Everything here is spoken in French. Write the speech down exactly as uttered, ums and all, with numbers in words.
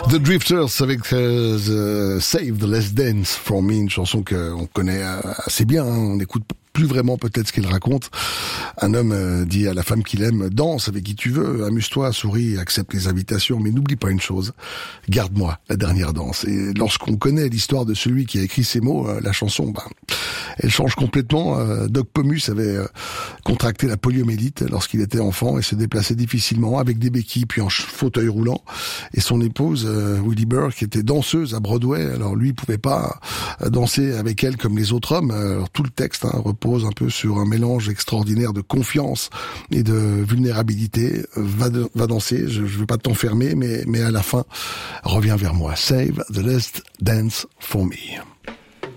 The Drifters avec euh, the Save the Last Dance for Me, une chanson qu'on connaît assez bien, hein. On écoute plus vraiment peut-être ce qu'il raconte. Un homme euh, dit à la femme qu'il aime: danse avec qui tu veux, amuse-toi, souris, accepte les invitations, mais n'oublie pas une chose, garde-moi la dernière danse. Et lorsqu'on connaît l'histoire de celui qui a écrit ces mots, euh, la chanson, bah, elle change complètement. euh, Doc Pomus avait euh, contracté la poliomyélite lorsqu'il était enfant et se déplaçait difficilement avec des béquilles puis en fauteuil roulant. Et son épouse euh, Willie Burke était danseuse à Broadway. Alors lui, il pouvait pas euh, danser avec elle comme les autres hommes. Alors tout le texte hein, repose un peu sur un mélange extraordinaire de confiance et de vulnérabilité. Va, de, va danser, je, je veux pas t'enfermer, mais, mais à la fin, reviens vers moi. Save the last dance for me.